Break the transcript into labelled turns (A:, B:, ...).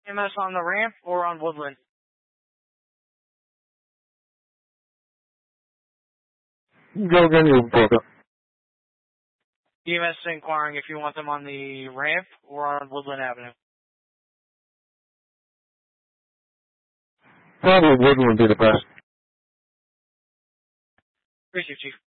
A: EMS on the ramp or on Woodland?
B: Go again, you broke up.
A: EMS inquiring if you want them on the ramp or on Woodland Avenue.
B: Probably Woodland would be the best.
A: Appreciate you, Chief.